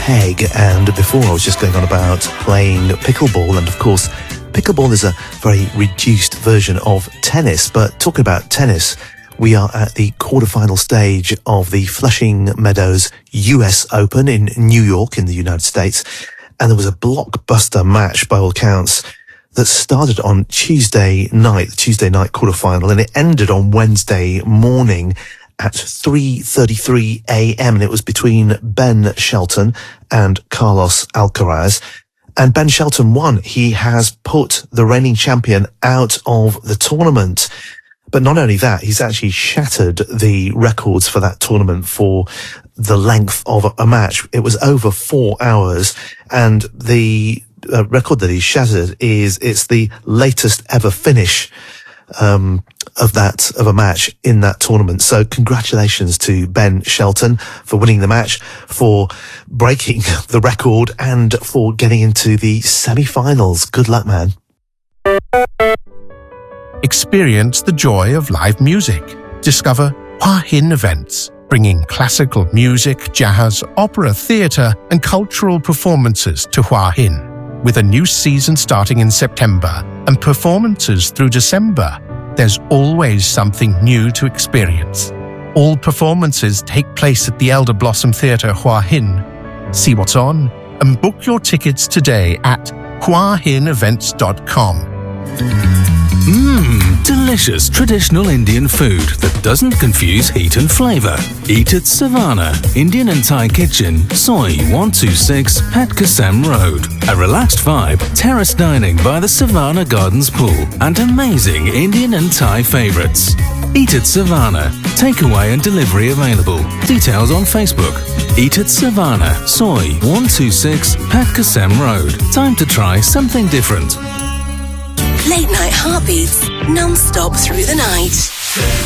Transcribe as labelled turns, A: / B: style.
A: Peg, and before I was just going on about playing pickleball, and of course pickleball is a very reduced version of tennis. But talking about tennis, we are at the quarterfinal stage of the Flushing Meadows US Open in New York in the United States, and there was a blockbuster match by all accounts that started on Tuesday night, the Tuesday night quarterfinal, and it ended on Wednesday morning at 3:33 a.m. and it was between Ben Shelton and Carlos Alcaraz. And Ben Shelton won. He has put the reigning champion out of the tournament. But not only that, he's actually shattered the records for that tournament for the length of a match. It was over 4 hours, and the record that he shattered it's the latest ever finish of a match in that tournament. So congratulations to Ben Shelton for winning the match, for breaking the record, and for getting into the semi-finals. Good luck, man.
B: Experience the joy of live music. Discover Hua Hin Events, bringing classical music, jazz, opera, theatre and cultural performances to Hua Hin. With a new season starting in September and performances through December, there's always something new to experience. All performances take place at the Elder Blossom Theatre Hua Hin. See what's on and book your tickets today at huahinevents.com.
C: Delicious traditional Indian food that doesn't confuse heat and flavour. Eat at Savannah, Indian and Thai Kitchen, Soi 126, Pat Kasem Road. A relaxed vibe, terrace dining by the Savannah Gardens pool, and amazing Indian and Thai favourites. Eat at Savannah. Takeaway and delivery available. Details on Facebook. Eat at Savannah, Soi 126, Pat Kasem Road. Time to try something different.
D: Late night heartbeats, non-stop through the night.